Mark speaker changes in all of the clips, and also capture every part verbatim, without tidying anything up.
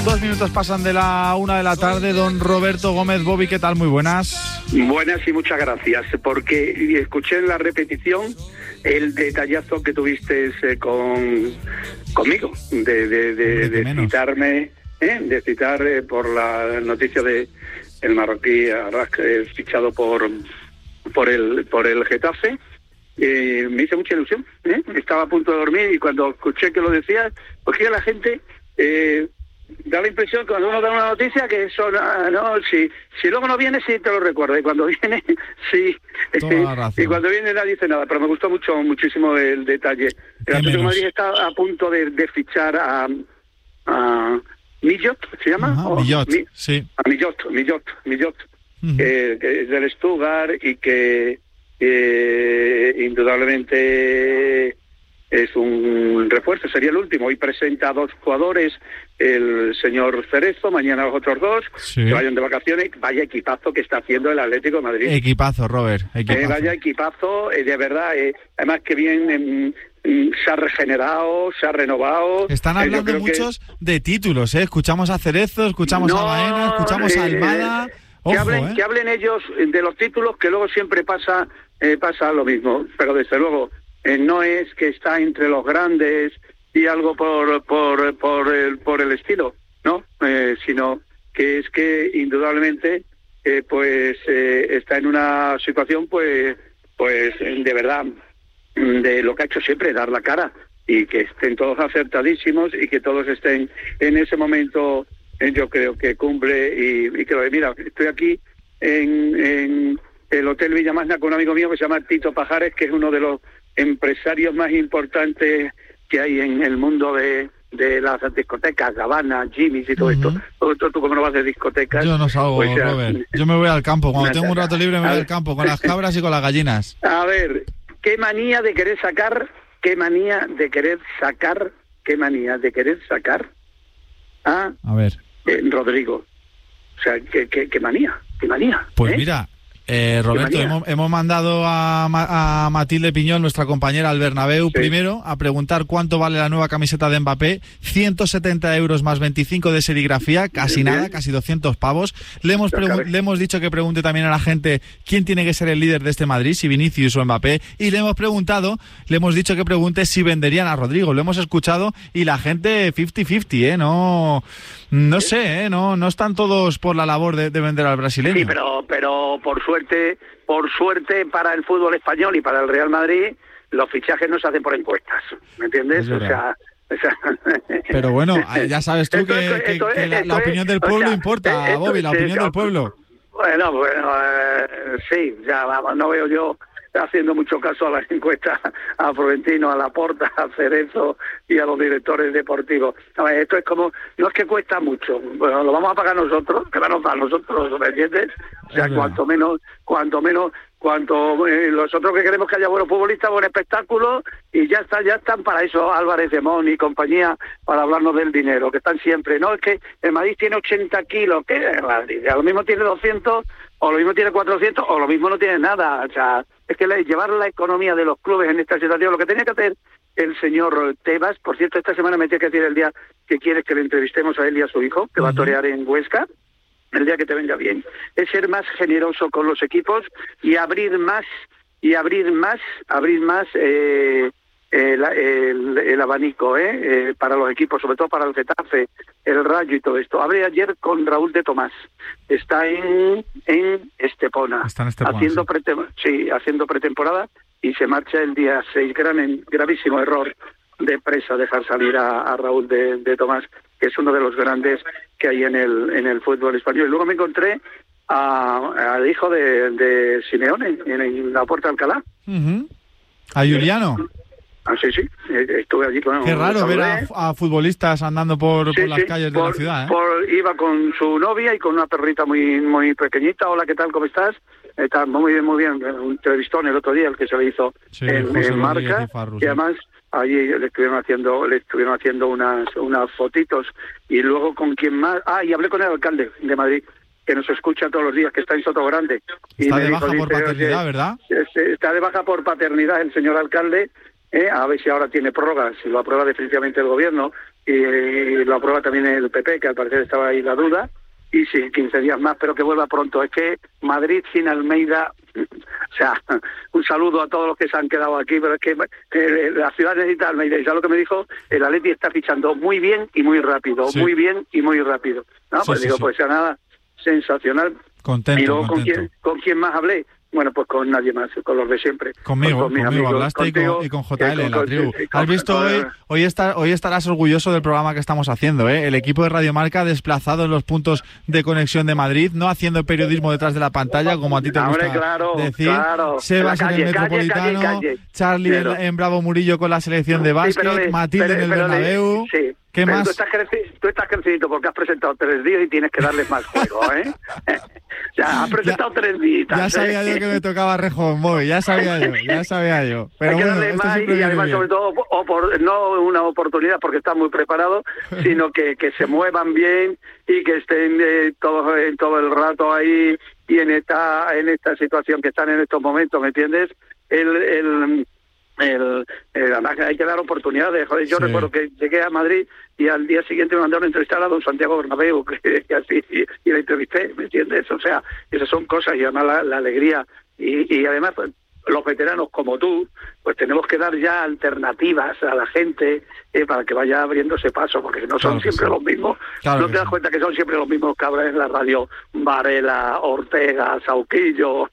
Speaker 1: Dos minutos pasan de la una de la tarde. Don Roberto Gómez. Bobby, ¿qué tal? Muy buenas.
Speaker 2: Buenas y muchas gracias, porque escuché en la repetición el detallazo que tuviste eh, con conmigo, de, de, de, de citarme, ¿eh? de citar eh, por la noticia de el marroquí Arrasc, eh, fichado por por el por el Getafe. Eh, me hizo mucha ilusión, ¿eh? Estaba a punto de dormir y cuando escuché que lo decías, porque la gente eh, da la impresión que cuando uno da una noticia que eso no, no si si luego no viene sí te lo recuerda, y cuando viene sí, eh, y cuando viene nadie dice nada, pero me gustó mucho muchísimo el detalle. El Atlético de Madrid está a punto de, de fichar a, a Millot, ¿se llama?
Speaker 1: Ajá, oh, Millot,
Speaker 2: Mi,
Speaker 1: sí.
Speaker 2: A Millot, Millot, Millot, uh-huh. que, que es del Stuttgart y que Eh, indudablemente es un refuerzo, sería el último. Hoy presenta a dos jugadores, el señor Cerezo, mañana los otros dos, sí. que vayan de vacaciones. Vaya equipazo que está haciendo el Atlético de Madrid.
Speaker 1: Equipazo, Robert, equipazo.
Speaker 2: Eh, vaya equipazo, eh, de verdad, eh, además que bien eh, eh, se ha regenerado, se ha renovado.
Speaker 1: Están hablando eh, muchos que... de títulos, ¿eh? Escuchamos a Cerezo, escuchamos no, a Baena, escuchamos eh, a Almada...
Speaker 2: Que,
Speaker 1: Ojo,
Speaker 2: hablen,
Speaker 1: ¿eh?
Speaker 2: que hablen ellos de los títulos, que luego siempre pasa eh, pasa lo mismo, pero desde luego eh, no es que está entre los grandes y algo por por por el, por el estilo, ¿no? Eh, sino que es que indudablemente eh, pues eh, está en una situación pues pues de verdad de lo que ha hecho siempre, dar la cara, y que estén todos acertadísimos y que todos estén en ese momento. Yo creo que cumple y, y que mira, estoy aquí en, en el Hotel Villamasna con un amigo mío que se llama Tito Pajares, que es uno de los empresarios más importantes que hay en el mundo de, de las discotecas, Gabbana, Jimmy's y todo uh-huh. esto. ¿Tú, tú, tú cómo no vas de discotecas?
Speaker 1: Yo no salgo, pues, Robert. Yo me voy al campo. Cuando tengo un rato libre me voy
Speaker 2: ver,
Speaker 1: al campo con las cabras y con las gallinas.
Speaker 2: A ver, qué manía de querer sacar, qué manía de querer sacar, qué manía de querer sacar a...
Speaker 1: A ver...
Speaker 2: Eh, Rodrigo, o sea, qué, qué, qué manía, qué manía.
Speaker 1: Pues
Speaker 2: ¿eh?
Speaker 1: mira, eh, Roberto, hemos, hemos mandado a, a Matilde Piñón, nuestra compañera, al Bernabéu, sí. primero a preguntar cuánto vale la nueva camiseta de Mbappé, ciento setenta euros más veinticinco de serigrafía, casi sí, nada, sí. casi doscientos pavos. Le hemos, pregu- le hemos dicho que pregunte también a la gente quién tiene que ser el líder de este Madrid, si Vinicius o Mbappé, y le hemos preguntado, le hemos dicho que pregunte si venderían a Rodrigo. Lo hemos escuchado y la gente cincuenta cincuenta, ¿eh? No... No sé, ¿eh? no no están todos por la labor de, de vender al brasileño.
Speaker 2: Sí, pero pero por suerte, por suerte para el fútbol español y para el Real Madrid, los fichajes no se hacen por encuestas, ¿me entiendes? O sea, o sea...
Speaker 1: Pero bueno, ya sabes tú esto, que, esto, que, esto, que la, la opinión del pueblo o sea, importa, esto, Bobby, la opinión esto, del pueblo.
Speaker 2: Bueno, bueno, eh, sí, ya vamos, no veo yo haciendo mucho caso a las encuestas, a Florentino, a Laporta, a Cerezo y a los directores deportivos. A ver, esto es como, no es que cuesta mucho, bueno, lo vamos a pagar nosotros, que van a pagar nosotros, ¿me entiendes? O sea, cuanto menos, cuanto menos, cuanto eh, nosotros que queremos que haya buenos futbolistas, buen espectáculo, y ya está, ya están para eso Álvarez de Mon y compañía, para hablarnos del dinero, que están siempre. No, es que el Madrid tiene ochenta kilos, ¿qué? El Madrid, a lo mismo tiene doscientos, o lo mismo tiene cuatrocientos, o lo mismo no tiene nada. O sea, es que llevar la economía de los clubes en esta situación, lo que tenía que hacer el señor Tebas, por cierto, esta semana me tiene que decir el día que quieres que le entrevistemos a él y a su hijo, que uh-huh. va a torear en Huesca, el día que te venga bien, es ser más generoso con los equipos y abrir más, y abrir más, abrir más eh, el, el, el abanico eh, eh, para los equipos, sobre todo para el Getafe, el Rayo y todo esto. Hablé ayer con Raúl de Tomás, está en en Estepona,
Speaker 1: está en Estepona
Speaker 2: haciendo
Speaker 1: sí.
Speaker 2: Pretem- sí, haciendo pretemporada y se marcha el día seis. Gran, gravísimo error de presa dejar salir a, a Raúl de, de Tomás, que es uno de los grandes que hay en el en el fútbol español. Y luego me encontré al hijo de, de Simeone en, en la Puerta de Alcalá.
Speaker 1: Uh-huh. ¿A Juliano?
Speaker 2: Ah, sí, sí, estuve allí con...
Speaker 1: Qué raro ver a, a futbolistas andando por,
Speaker 2: sí,
Speaker 1: por las
Speaker 2: sí,
Speaker 1: calles
Speaker 2: por,
Speaker 1: de la ciudad, ¿eh?
Speaker 2: Por, iba con su novia y con una perrita muy muy pequeñita. Hola, ¿qué tal? ¿Cómo estás? Está muy bien, muy bien. Un entrevistón el otro día, el que se le hizo sí, en, en Marca. Y, Farru, y además allí le estuvieron haciendo le estuvieron haciendo unas unas fotitos. Y luego con quién más... Ah, y hablé con el alcalde de Madrid, que nos escucha todos los días, que está en Sotogrande.
Speaker 1: Está
Speaker 2: y
Speaker 1: de
Speaker 2: dijo,
Speaker 1: baja por
Speaker 2: dice,
Speaker 1: paternidad,
Speaker 2: oye,
Speaker 1: ¿verdad?
Speaker 2: Está de baja por paternidad el señor alcalde, eh, a ver si ahora tiene prórroga, si lo aprueba definitivamente el gobierno, y lo aprueba también el P P, que al parecer estaba ahí la duda, y sí, quince días más, pero que vuelva pronto. Es que Madrid sin Almeida, o sea, un saludo a todos los que se han quedado aquí, pero es que eh, la ciudad necesita Almeida, y ¿sabes lo que me dijo? El Atleti está fichando muy bien y muy rápido, sí. muy bien y muy rápido. No, sí, pues sí, digo, sí. pues ya nada, sensacional.
Speaker 1: Contento,
Speaker 2: y luego,
Speaker 1: contento.
Speaker 2: ¿con quién, ¿con quién más hablé? Bueno, pues con nadie más, con los de siempre.
Speaker 1: Conmigo,
Speaker 2: con, con
Speaker 1: conmigo
Speaker 2: amigos,
Speaker 1: hablaste
Speaker 2: contigo,
Speaker 1: y con, y con J L,
Speaker 2: con,
Speaker 1: la tribu.
Speaker 2: con, con,
Speaker 1: ¿Has visto
Speaker 2: con,
Speaker 1: hoy? Hoy, está, hoy estarás orgulloso del programa que estamos haciendo, ¿eh? El equipo de Radio Marca desplazado en los puntos de conexión de Madrid, no haciendo periodismo detrás de la pantalla, como a ti te gusta
Speaker 2: Hombre, claro,
Speaker 1: decir.
Speaker 2: Claro.
Speaker 1: Sebas en, en el Metropolitano, calle, calle, calle. Charlie claro. en, en Bravo Murillo con la selección de básquet, sí, le, Matilde pero, en el Bernabéu. Sí. ¿Qué
Speaker 2: pero
Speaker 1: más?
Speaker 2: Tú estás, creci- tú estás crecidito porque has presentado tres días y tienes que darles más juego, ¿eh? Ya, has presentado ya, tres días.
Speaker 1: Ya sabía ¿eh? yo que me tocaba Rejón Boy, ya sabía yo, ya sabía yo. Pero
Speaker 2: hay que
Speaker 1: bueno,
Speaker 2: darle más y además bien. sobre todo, o por, no una oportunidad porque están muy preparados, sino que, que se muevan bien y que estén eh, todos eh, todo el rato ahí y en esta en esta situación que están en estos momentos, ¿me entiendes? El... el El, el, además hay que dar oportunidades. Joder, yo sí. recuerdo que llegué a Madrid y al día siguiente me mandaron a entrevistar a don Santiago Bernabéu, que, que así, y, y la entrevisté, ¿me entiendes? O sea, esas son cosas y además la, la alegría. Y, y además, pues, los veteranos como tú, pues tenemos que dar ya alternativas a la gente eh, para que vaya abriéndose paso, porque no son claro siempre sí. los mismos. Claro no te das sí. cuenta que son siempre los mismos que hablan en la radio, Varela, Ortega, Sauquillo.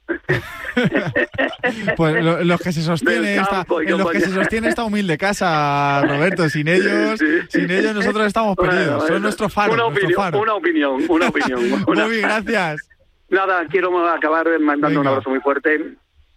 Speaker 1: Pues lo, los que se sostiene esta, en los que se sostiene esta humilde casa, Roberto. Sin ellos, sí. sin ellos nosotros estamos perdidos. Bueno, son nuestro faro.
Speaker 2: Una opinión,
Speaker 1: nuestro faro.
Speaker 2: una opinión, una opinión. Una...
Speaker 1: Muy gracias.
Speaker 2: Nada, quiero acabar mandando Venga. un abrazo muy fuerte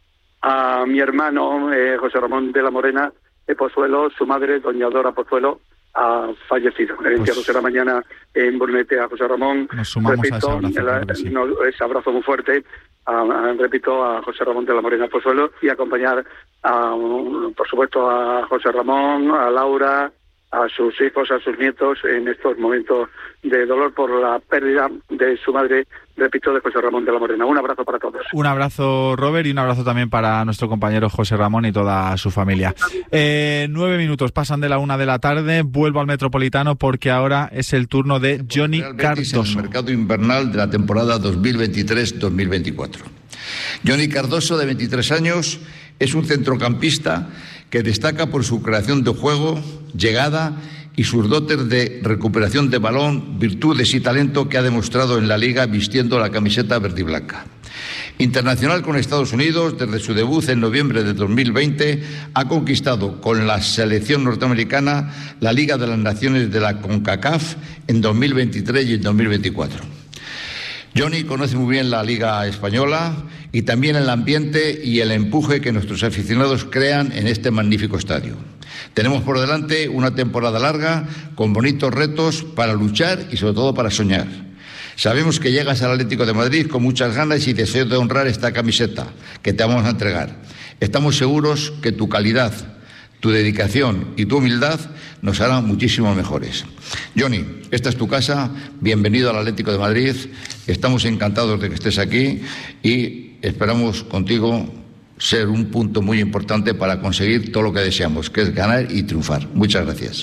Speaker 2: a mi hermano eh, José Ramón de la Morena de Pozuelo. Su madre, doña Dora Pozuelo, ha fallecido. El pues, día de la mañana en Brunete a José Ramón.
Speaker 1: Nos sumamos repito, a ese abrazo. La, claro sí.
Speaker 2: no, ese abrazo muy fuerte, a, a, repito, a José Ramón de la Morena Pozuelo y acompañar, a, por supuesto, a José Ramón, a Laura, a sus hijos, a sus nietos en estos momentos de dolor por la pérdida de su madre, repito, de José Ramón de la Morena. Un abrazo para todos.
Speaker 1: Un abrazo, Robert, y un abrazo también para nuestro compañero José Ramón y toda su familia. Eh, nueve minutos pasan de la una de la tarde. Vuelvo al Metropolitano porque ahora es el turno de Johnny Cardoso.
Speaker 3: En el mercado invernal de la temporada dos mil veintitrés dos mil veinticuatro. Johnny Cardoso, de veintitrés años, es un centrocampista que destaca por su creación de juego, llegada y sus dotes de recuperación de balón, virtudes y talento que ha demostrado en la Liga vistiendo la camiseta verde y blanca. Internacional con Estados Unidos, desde su debut en noviembre de dos mil veinte, ha conquistado con la selección norteamericana la Liga de las Naciones de la CONCACAF en dos mil veintitrés y en dos mil veinticuatro. Johnny conoce muy bien la Liga Española y también el ambiente y el empuje que nuestros aficionados crean en este magnífico estadio. Tenemos por delante una temporada larga con bonitos retos para luchar y sobre todo para soñar. Sabemos que llegas al Atlético de Madrid con muchas ganas y deseo de honrar esta camiseta que te vamos a entregar. Estamos seguros que tu calidad, tu dedicación y tu humildad nos harán muchísimo mejores. Johnny, esta es tu casa, bienvenido al Atlético de Madrid, estamos encantados de que estés aquí y esperamos contigo ser un punto muy importante para conseguir todo lo que deseamos, que es ganar y triunfar. Muchas gracias.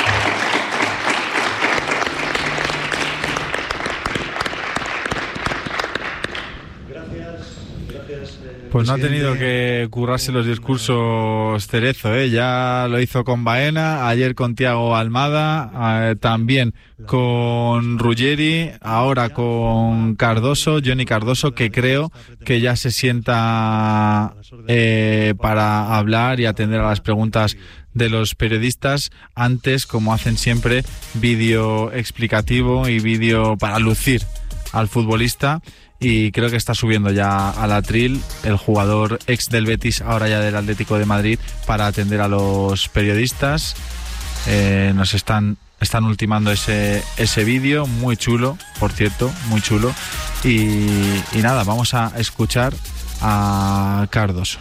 Speaker 1: Pues no ha tenido que currarse los discursos Cerezo, ¿eh? Ya lo hizo con Baena, ayer con Thiago Almada, eh, también con Ruggeri, ahora con Cardoso, Johnny Cardoso, que creo que ya se sienta eh, para hablar y atender a las preguntas de los periodistas. Antes, como hacen siempre, vídeo explicativo y vídeo para lucir al futbolista. Y creo que está subiendo ya al atril el jugador ex del Betis, ahora ya del Atlético de Madrid, para atender a los periodistas. Eh, nos están están ultimando ese ese vídeo, muy chulo, por cierto, muy chulo. Y, y nada, vamos a escuchar a Cardoso.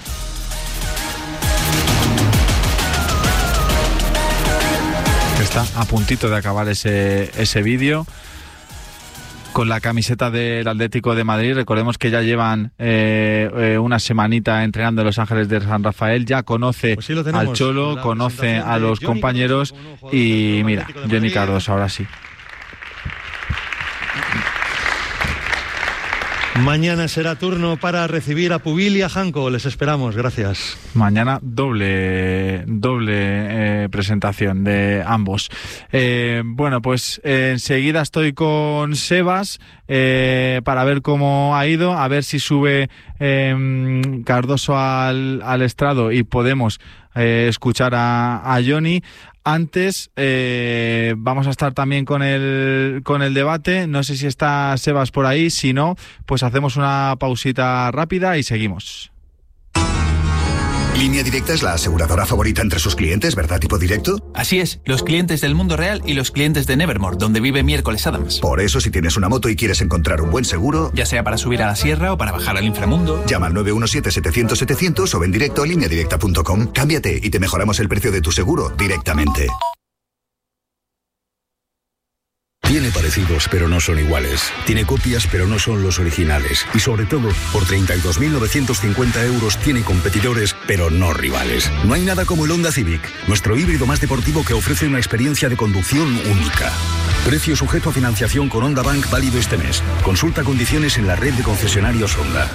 Speaker 1: Está a puntito de acabar ese ese vídeo. con la camiseta del Atlético de Madrid. Recordemos que ya llevan eh, eh, una semanita entrenando en Los Ángeles de San Rafael, ya conoce pues sí al Cholo, conoce a los Johnny compañeros y mira, Johnny Cardoso ahora sí.
Speaker 4: Mañana será turno para recibir a Pubil y a Janko. Les esperamos, gracias.
Speaker 1: Mañana doble doble eh, presentación de ambos. Eh, bueno, pues eh, enseguida estoy con Sebas eh, para ver cómo ha ido, a ver si sube eh, Cardoso al, al estrado y podemos eh, escuchar a, a Johnny. Antes eh, vamos a estar también con el con el debate. No sé si está Sebas por ahí. Si no, pues hacemos una pausita rápida y seguimos.
Speaker 5: Línea Directa es la aseguradora favorita entre sus clientes, ¿verdad, tipo directo?
Speaker 6: Así es, los clientes del mundo real y los clientes de Nevermore, donde vive Miércoles Adams.
Speaker 5: Por eso, si tienes una moto y quieres encontrar un buen seguro,
Speaker 6: ya sea para subir a la sierra o para bajar al inframundo,
Speaker 5: llama al nueve uno siete, setecientos, setecientos o ven directo a línea directa punto com. Cámbiate y te mejoramos el precio de tu seguro directamente.
Speaker 7: Tiene parecidos, pero no son iguales. Tiene copias, pero no son los originales. Y sobre todo, por treinta y dos mil novecientos cincuenta euros tiene competidores, pero no rivales. No hay nada como el Honda Civic, nuestro híbrido más deportivo que ofrece una experiencia de conducción única. Precio sujeto a financiación con Honda Bank válido este mes. Consulta condiciones en la red de concesionarios Honda.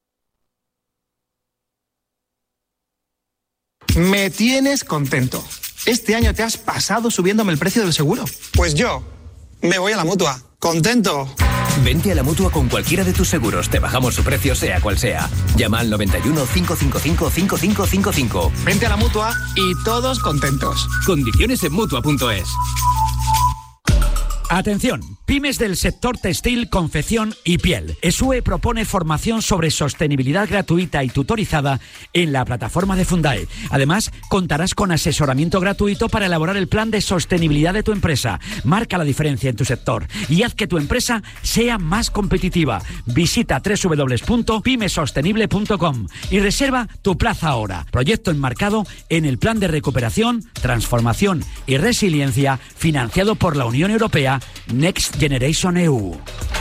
Speaker 8: Me tienes contento. Este año te has pasado subiéndome el precio del seguro. Pues yo me voy a la Mutua. ¡Contento!
Speaker 9: Vente a la Mutua con cualquiera de tus seguros. Te bajamos su precio sea cual sea. Llama al noventa y uno, cinco cinco cinco, cinco cinco cinco cinco.
Speaker 8: Vente a la Mutua y todos contentos.
Speaker 9: Condiciones en Mutua punto es.
Speaker 10: Atención, pymes del sector textil, confección y piel. ESUE propone formación sobre sostenibilidad gratuita y tutorizada en la plataforma de Fundae. Además, contarás con asesoramiento gratuito para elaborar el plan de sostenibilidad de tu empresa. Marca la diferencia en tu sector y haz que tu empresa sea más competitiva. Visita doble u doble u doble u punto pyme sostenible punto com y reserva tu plaza ahora. Proyecto enmarcado en el Plan de Recuperación, Transformación y Resiliencia financiado por la Unión Europea Next Generation E U.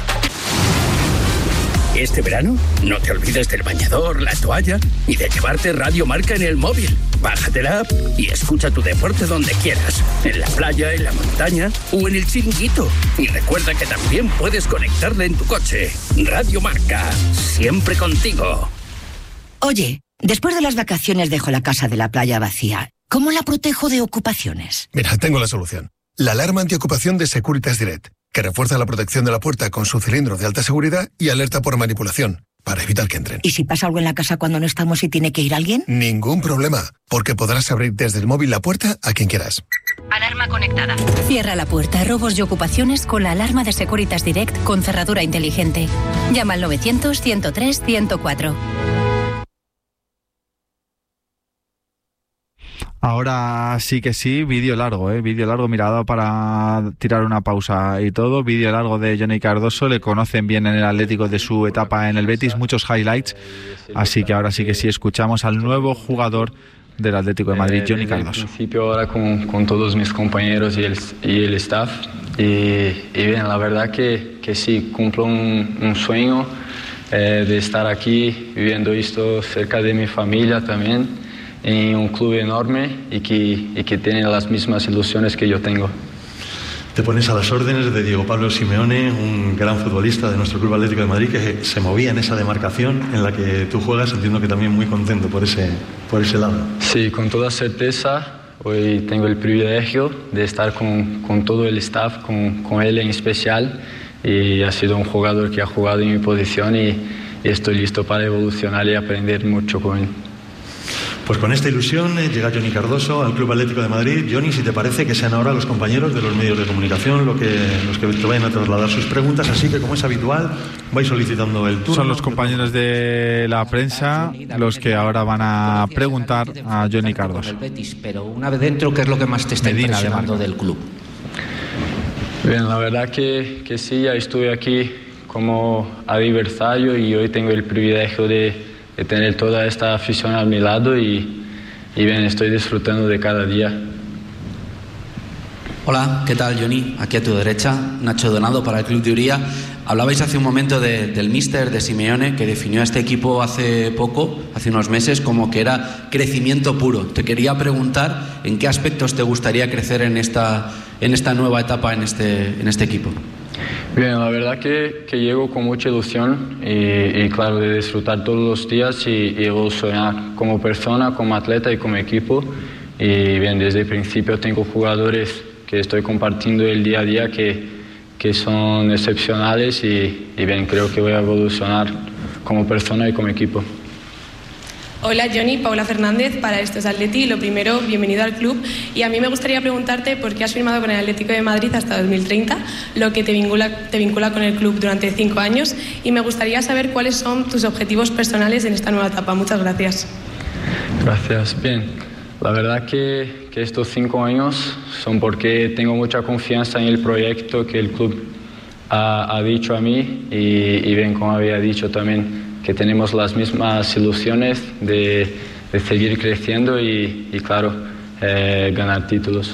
Speaker 11: Este verano, no te olvides del bañador, la toalla y de llevarte Radio Marca en el móvil. Bájate la app y escucha tu deporte donde quieras, en la playa, en la montaña o en el chiringuito. Y recuerda que también puedes conectarla en tu coche. Radio Marca, siempre contigo.
Speaker 12: Oye, después de las vacaciones dejo la casa de la playa vacía. ¿Cómo la protejo de ocupaciones?
Speaker 13: Mira, tengo la solución. La alarma antiocupación de Securitas Direct, que refuerza la protección de la puerta con su cilindro de alta seguridad y alerta por manipulación, para evitar que entren.
Speaker 12: ¿Y si pasa algo en la casa cuando no estamos y tiene que ir alguien?
Speaker 13: Ningún problema, porque podrás abrir desde el móvil la puerta a quien quieras.
Speaker 14: Alarma conectada. Cierra la puerta a robos y ocupaciones con la alarma de Securitas Direct con cerradura inteligente. Llama al novecientos, ciento tres, ciento cuatro.
Speaker 1: Ahora sí que sí, vídeo largo, ¿eh? Vídeo largo, mirado para tirar una pausa y todo. Vídeo largo de Johnny Cardoso, le conocen bien en el Atlético de su etapa en el Betis, muchos highlights. Así que ahora sí que sí, escuchamos al nuevo jugador del Atlético de Madrid, Johnny Cardoso.
Speaker 15: En principio ahora con, con todos mis compañeros y el, y el staff. Y, y bien, la verdad que, que sí, cumplo un, un sueño eh, de estar aquí viviendo esto cerca de mi familia también, en un club enorme y que, y que tiene las mismas ilusiones que yo tengo.
Speaker 4: Te pones a las órdenes de Diego Pablo Simeone, un gran futbolista de nuestro Club Atlético de Madrid que se movía en esa demarcación en la que tú juegas, entiendo que también muy contento por ese, por ese lado.
Speaker 15: Sí, con toda certeza. Hoy tengo el privilegio de estar con, con todo el staff, con, con él en especial, y ha sido un jugador que ha jugado en mi posición y, y estoy listo para evolucionar y aprender mucho con él.
Speaker 4: Pues con esta ilusión llega Johnny Cardoso al Club Atlético de Madrid. Johnny, si te parece, que sean ahora los compañeros de los medios de comunicación lo que, los que te vayan a trasladar sus preguntas, así que como es habitual, vais solicitando el turno.
Speaker 1: Son los compañeros de la prensa los que ahora van a preguntar a Johnny Cardoso.
Speaker 16: Pero una vez dentro, ¿qué es lo que más te está
Speaker 1: Medina,
Speaker 16: impresionando del club?
Speaker 15: Bien, la verdad que, que sí, ya estuve aquí como adversario y hoy tengo el privilegio de de tener toda esta afición a mi lado y, y bien, estoy disfrutando de cada día.
Speaker 17: Hola, ¿qué tal, Johnny? Aquí a tu derecha, Nacho Donado para el Club de Uría. Hablabais hace un momento de, del míster, de Simeone, que definió a este equipo hace poco, hace unos meses, como que era crecimiento puro. Te quería preguntar en qué aspectos te gustaría crecer en esta, en esta nueva etapa en este, en este equipo.
Speaker 15: Bien, la verdad que, que llego con mucha ilusión y, y claro, de disfrutar todos los días y, y evolucionar como persona, como atleta y como equipo. Y bien, desde el principio tengo jugadores que estoy compartiendo el día a día que, que son excepcionales y, y bien, creo que voy a evolucionar como persona y como equipo.
Speaker 18: Hola Johnny, Paula Fernández para Esto es Atleti. Lo primero, bienvenido al club y a mí me gustaría preguntarte por qué has firmado con el Atlético de Madrid hasta dos mil treinta, lo que te vincula, te vincula con el club durante cinco años y me gustaría saber cuáles son tus objetivos personales en esta nueva etapa. Muchas gracias.
Speaker 15: Gracias, bien. La verdad que, que estos cinco años son porque tengo mucha confianza en el proyecto que el club ha, ha dicho a mí y, y bien, como había dicho también, que tenemos las mismas ilusiones de, de seguir creciendo y, y claro, eh, ganar títulos.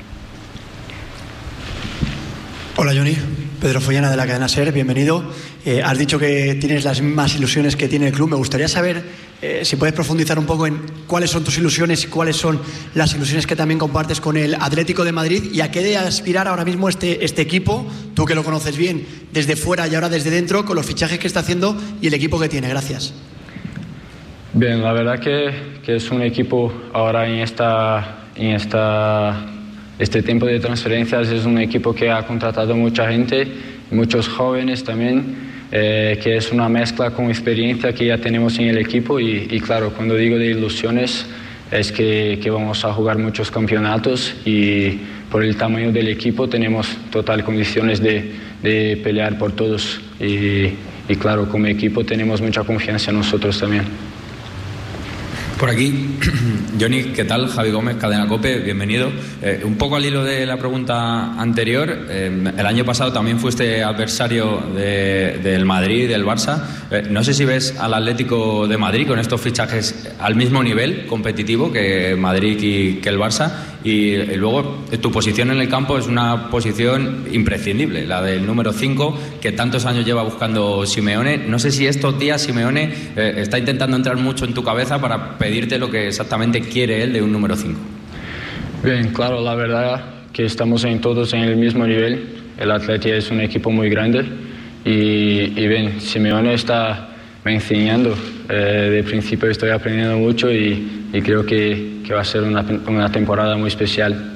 Speaker 19: Hola Johnny, Pedro Follana de la cadena SER, bienvenido. Eh, has dicho que tienes las mismas ilusiones que tiene el club. Me gustaría saber eh, si puedes profundizar un poco en cuáles son tus ilusiones y cuáles son las ilusiones que también compartes con el Atlético de Madrid y a qué debe aspirar ahora mismo este, este equipo, tú que lo conoces bien desde fuera y ahora desde dentro, con los fichajes que está haciendo y el equipo que tiene. Gracias.
Speaker 15: Bien, la verdad que, que es un equipo ahora en esta... En esta Este tiempo de transferencias es un equipo que ha contratado mucha gente, muchos jóvenes también, eh, que es una mezcla con experiencia que ya tenemos en el equipo y, y claro, cuando digo de ilusiones es que, que vamos a jugar muchos campeonatos y por el tamaño del equipo tenemos total condiciones de, de pelear por todos y, y claro, como equipo tenemos mucha confianza en nosotros también.
Speaker 20: Por aquí, Johnny, ¿qué tal? Javi Gómez, Cadena COPE, bienvenido. Eh, un poco al hilo de la pregunta anterior, eh, el año pasado también fuiste adversario de, del Madrid, del Barça. Eh, no sé si ves al Atlético de Madrid con estos fichajes al mismo nivel competitivo que Madrid y que el Barça. Y, y luego, tu posición en el campo es una posición imprescindible, la del número cinco, que tantos años lleva buscando Simeone. No sé si estos días Simeone eh, está intentando entrar mucho en tu cabeza para pedirte lo que exactamente quiere él de un número cinco.
Speaker 15: Bien, claro, la verdad que estamos en todos en el mismo nivel. El Atleti es un equipo muy grande y, y bien, Simeone está me enseñando. Eh, de principio estoy aprendiendo mucho y, y creo que, que va a ser una, una temporada muy especial.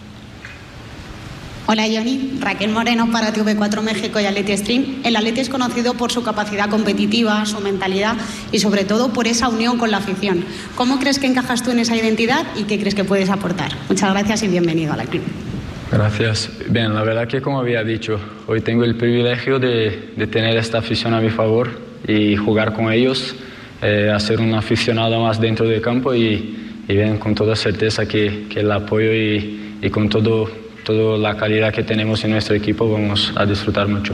Speaker 21: Hola Johnny, Raquel Moreno para T V cuatro México y Atleti Stream. El Atleti es conocido por su capacidad competitiva, su mentalidad y sobre todo por esa unión con la afición. ¿Cómo crees que encajas tú en esa identidad y qué crees que puedes aportar? Muchas gracias y bienvenido al club.
Speaker 15: Gracias. Bien, la verdad que como había dicho, hoy tengo el privilegio de, de tener esta afición a mi favor y jugar con ellos, eh, a ser un aficionado más dentro del campo y, y bien, con toda certeza que, que el apoyo y, y con todo... toda la calidad que tenemos en nuestro equipo vamos a disfrutar mucho.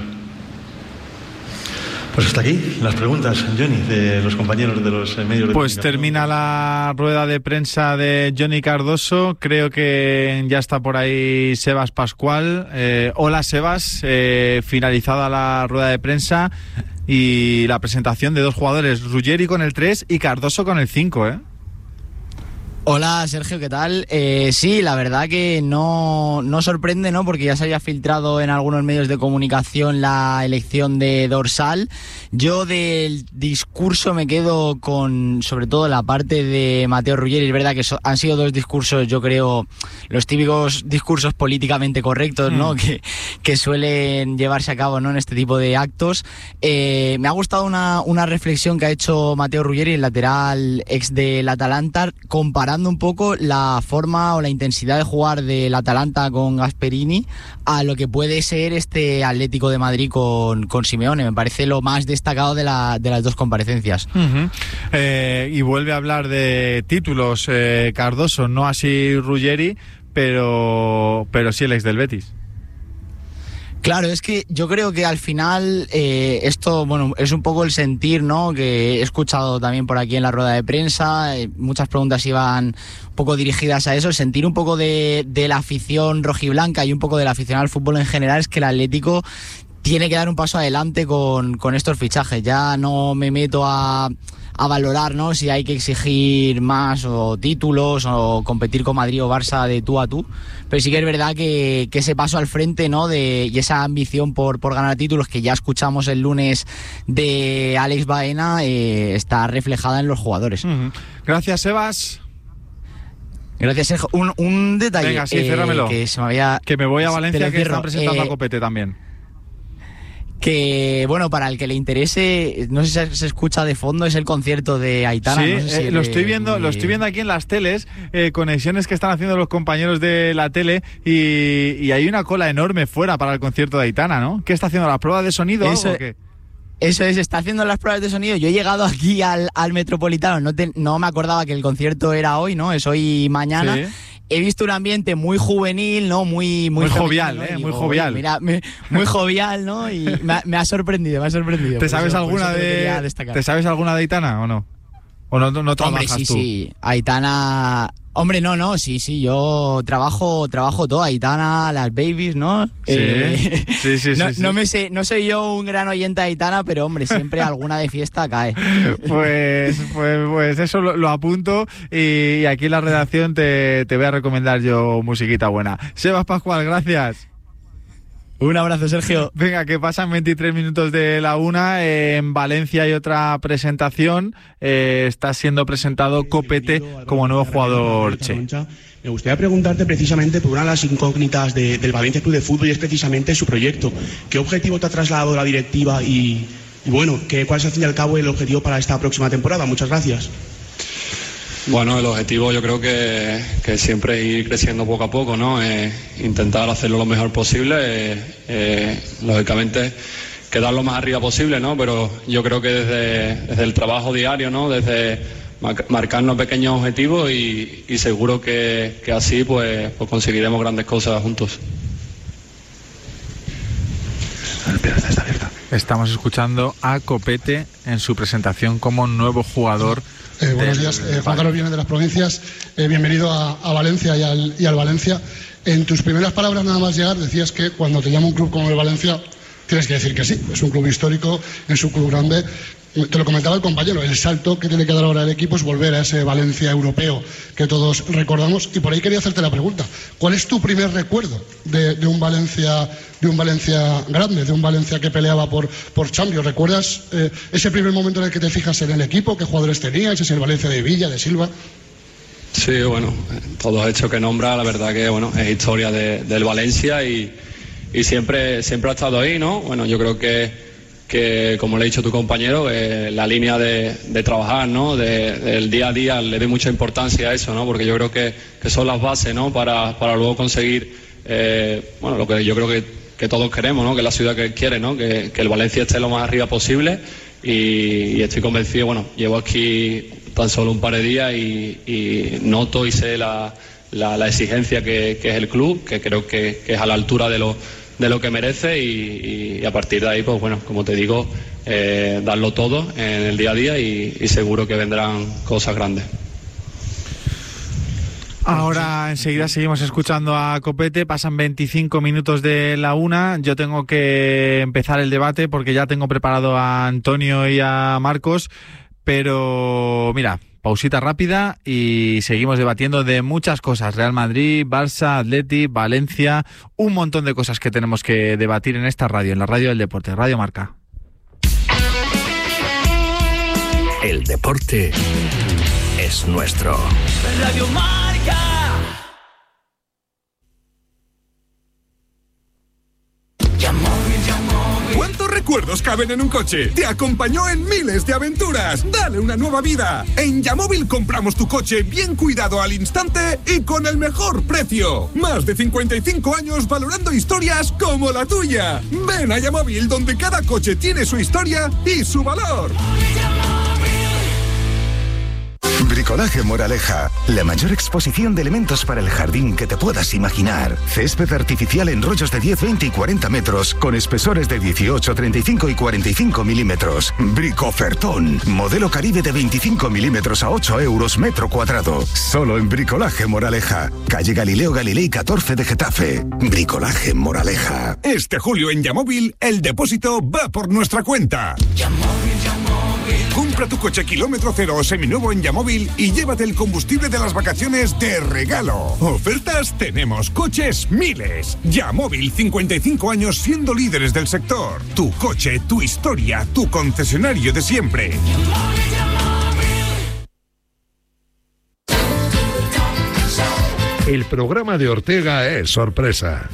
Speaker 4: Pues hasta aquí las preguntas, Johnny, de los compañeros de los medios de
Speaker 1: Pues termina la rueda de prensa de Johnny Cardoso. Creo que ya está por ahí Sebas Pascual. Eh, hola Sebas, eh, finalizada la rueda de prensa y la presentación de dos jugadores, Ruggeri con el tres y Cardoso con el cinco, ¿eh?
Speaker 22: Hola Sergio, ¿qué tal? Eh, sí, la verdad que no, no sorprende, ¿no? Porque ya se había filtrado en algunos medios de comunicación la elección de dorsal. Yo del discurso me quedo con, sobre todo, la parte de Matteo Ruggeri. Es verdad que so, han sido dos discursos, yo creo, los típicos discursos políticamente correctos, ¿no? Mm. Que, que suelen llevarse a cabo, ¿no? En este tipo de actos. Eh, me ha gustado una, una reflexión que ha hecho Matteo Ruggeri, el lateral ex del Atalanta, comparando un poco la forma o la intensidad de jugar del Atalanta con Gasperini a lo que puede ser este Atlético de Madrid con, con Simeone. Me parece lo más destacado de, la, de las dos comparecencias.
Speaker 1: Uh-huh. Eh, y vuelve a hablar de títulos eh, Cardoso, no así Ruggeri, pero, pero sí el ex del Betis.
Speaker 22: Claro, es que yo creo que al final eh, esto, bueno, es un poco el sentir, ¿no? Que he escuchado también por aquí en la rueda de prensa, eh, muchas preguntas iban un poco dirigidas a eso, el sentir un poco de, de la afición rojiblanca y un poco de la afición al fútbol en general es que el Atlético tiene que dar un paso adelante con, con estos fichajes. Ya no me meto a... a valorar, ¿no? Si hay que exigir más o títulos o competir con Madrid o Barça de tú a tú, pero sí que es verdad que, que ese paso al frente, ¿no? De, y esa ambición por, por ganar títulos que ya escuchamos el lunes de Alex Baena eh, está reflejada en los jugadores.
Speaker 1: Uh-huh. Gracias, Sebas.
Speaker 22: Gracias, Sergio. Un, un detalle.
Speaker 1: Venga, sí, ciérramelo.
Speaker 22: Eh, que se me había...
Speaker 1: Que me voy a Valencia, que están presentando
Speaker 22: eh,
Speaker 1: a Copete también.
Speaker 22: Que, bueno, para el que le interese, no sé si se escucha de fondo, es el concierto de Aitana.
Speaker 1: Sí,
Speaker 22: no sé si
Speaker 1: eh, lo estoy viendo, lo estoy viendo aquí en las teles, eh, conexiones que están haciendo los compañeros de la tele y, y hay una cola enorme fuera para el concierto de Aitana, ¿no? ¿Qué está haciendo? ¿Las pruebas de sonido
Speaker 22: Eso,
Speaker 1: o qué?
Speaker 22: Eso es, está haciendo las pruebas de sonido. Yo he llegado aquí al, al Metropolitano, no, te, no me acordaba que el concierto era hoy, ¿no? Es hoy y mañana. Sí. He visto un ambiente muy juvenil, ¿no? Muy muy,
Speaker 1: muy jovial,
Speaker 22: ¿no?
Speaker 1: ¿eh?
Speaker 22: Digo,
Speaker 1: muy jovial.
Speaker 22: Mira, me, muy jovial, ¿no? Y me ha, me ha sorprendido, me ha sorprendido.
Speaker 1: ¿Te sabes
Speaker 22: eso,
Speaker 1: alguna de ¿Te sabes alguna de Aitana o no? ¿O no, no trabajas
Speaker 22: Hombre, sí,
Speaker 1: tú?
Speaker 22: sí. Aitana... Hombre, no, no, sí, sí, yo trabajo trabajo todo, Aitana, las babies, ¿no?
Speaker 1: Sí, eh, sí, sí,
Speaker 22: no,
Speaker 1: sí, sí.
Speaker 22: No, me sé, no soy yo un gran oyente de Aitana, pero hombre, siempre alguna de fiesta cae.
Speaker 1: Pues, pues, pues eso lo, lo apunto y, y aquí en la redacción te, te voy a recomendar yo musiquita buena. Sebas Pascual, gracias.
Speaker 22: Un abrazo, Sergio.
Speaker 1: Venga, que pasan veintitrés minutos de la una. Eh, en Valencia hay otra presentación. Eh, está siendo presentado Copete como nuevo jugador Che.
Speaker 2: Me gustaría preguntarte precisamente por una de las incógnitas de, del Valencia Club de Fútbol y es precisamente su proyecto. ¿Qué objetivo te ha trasladado la directiva y, y bueno, ¿qué, cuál es al fin y al cabo el objetivo para esta próxima temporada? Muchas gracias.
Speaker 3: Bueno, el objetivo yo creo que, que siempre es ir creciendo poco a poco, ¿no? Eh, intentar hacerlo lo mejor posible, eh, eh, lógicamente quedar lo más arriba posible, ¿no? Pero yo creo que desde, desde el trabajo diario, ¿no? Desde mar- marcarnos pequeños objetivos y, y seguro que, que así pues, pues conseguiremos grandes cosas juntos.
Speaker 1: Estamos escuchando a Copete en su presentación como nuevo jugador.
Speaker 23: Eh, buenos días, eh, Juan Carlos Viene de las Provincias, eh, bienvenido a, a Valencia y al, y al Valencia. En tus primeras palabras nada más llegar decías que cuando te llama un club como el Valencia tienes que decir que sí, es un club histórico, es un club grande. Te lo comentaba el compañero, el salto que tiene que dar ahora el equipo es volver a ese Valencia europeo que todos recordamos y por ahí quería hacerte la pregunta, ¿cuál es tu primer recuerdo de, de un Valencia de un Valencia grande, de un Valencia que peleaba por, por Champions? ¿Recuerdas eh, ese primer momento en el que te fijas en el equipo, qué jugadores tenías, es el Valencia de Villa, de Silva?
Speaker 3: Sí, bueno, todos los hechos que nombra, la verdad que bueno, es historia de, del Valencia y, y siempre, siempre ha estado ahí, ¿no? Bueno, yo creo que que como le ha dicho tu compañero, eh, la línea de, de trabajar, ¿no? De, del día a día le doy mucha importancia a eso, ¿no? Porque yo creo que, que son las bases, ¿no? Para, para luego conseguir, eh, bueno, lo que yo creo que, que todos queremos, ¿no? Que es la ciudad que quiere, ¿no? Que, que el Valencia esté lo más arriba posible y, y estoy convencido, bueno, llevo aquí tan solo un par de días y, y noto y sé la, la, la exigencia que, que es el club, que creo que, que es a la altura de lo de lo que merece y, y a partir de ahí, pues bueno, como te digo, eh, darlo todo en el día a día y, y seguro que vendrán cosas grandes.
Speaker 1: Ahora enseguida seguimos escuchando a Copete, pasan veinticinco minutos de la una, yo tengo que empezar el debate porque ya tengo preparado a Antonio y a Marcos, pero mira, pausita rápida y seguimos debatiendo de muchas cosas. Real Madrid, Barça, Atleti, Valencia, un montón de cosas que tenemos que debatir en esta radio, en la radio del deporte, Radio Marca.
Speaker 7: El deporte es nuestro.
Speaker 24: Radio Marca.
Speaker 25: ¿Cuántos recuerdos caben en un coche? Te acompañó en miles de aventuras. Dale una nueva vida. En Yamóvil compramos tu coche bien cuidado al instante y con el mejor precio. Más de cincuenta y cinco años valorando historias como la tuya. Ven a Yamóvil, donde cada coche tiene su historia y su valor.
Speaker 5: Bricolaje Moraleja, la mayor exposición de elementos para el jardín que te puedas imaginar. Césped artificial en rollos de diez, veinte y cuarenta metros, con espesores de dieciocho, treinta y cinco y cuarenta y cinco milímetros. Bricofertón, modelo Caribe de veinticinco milímetros a ocho euros metro cuadrado. Solo en Bricolaje Moraleja, calle Galileo Galilei catorce de Getafe. Bricolaje Moraleja.
Speaker 25: Este julio en Yamóvil, el depósito va por nuestra cuenta.
Speaker 6: Yamóvil, Yamóvil.
Speaker 25: Compra tu coche kilómetro cero o seminuevo en Yamóvil y llévate el combustible de las vacaciones de regalo. Ofertas tenemos, coches miles. Yamóvil, cincuenta y cinco años siendo líderes del sector. Tu coche, tu historia, tu concesionario de siempre.
Speaker 6: Yamóvil, Yamóvil.
Speaker 8: El programa de Ortega es sorpresa.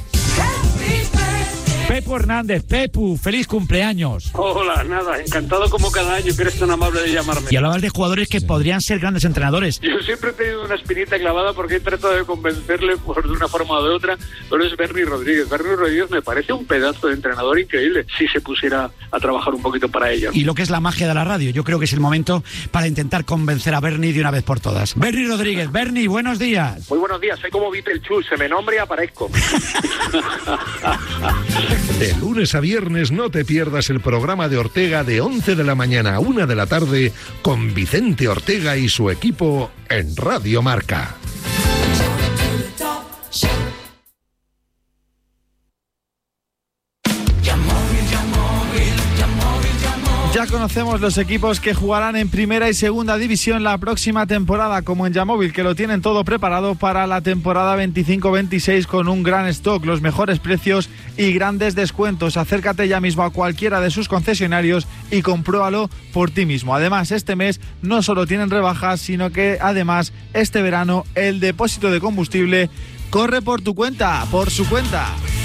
Speaker 10: Pepu Hernández, Pepu, feliz cumpleaños.
Speaker 9: Hola, nada, encantado como cada año que eres tan amable de llamarme.
Speaker 10: Y hablabas de jugadores que podrían ser grandes entrenadores.
Speaker 9: Yo siempre he tenido una espinita clavada porque he tratado de convencerle por de una forma o de otra, pero es Bernie Rodríguez. Bernie Rodríguez me parece un pedazo de entrenador increíble si se pusiera a trabajar un poquito para ello.
Speaker 10: Y lo que es la magia de la radio, yo creo que es el momento para intentar convencer a Bernie de una vez por todas. Bernie Rodríguez, Bernie, buenos días.
Speaker 9: Muy buenos días, soy como Beetlejuice, se me nombra y aparezco.
Speaker 8: De lunes a viernes no te pierdas el programa de Ortega de once de la mañana a una de la tarde con Vicente Ortega y su equipo en Radio Marca.
Speaker 1: Ya conocemos los equipos que jugarán en primera y segunda división la próxima temporada, como en Yamóvil, que lo tienen todo preparado para la temporada veinticinco veintiséis con un gran stock, los mejores precios y grandes descuentos. Acércate ya mismo a cualquiera de sus concesionarios y compruébalo por ti mismo. Además, este mes no solo tienen rebajas, sino que además este verano el depósito de combustible corre por tu cuenta, por su cuenta.